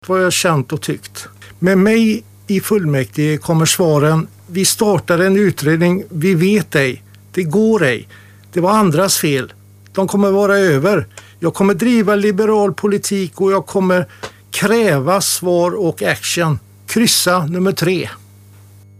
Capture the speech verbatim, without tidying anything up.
vad jag känt och tyckt. Med mig i fullmäktige kommer svaren: vi startar en utredning, vi vet ej, det går ej, det var andras fel, de kommer vara över. Jag kommer driva liberal politik och jag kommer kräva svar och action. Kryssa nummer tre.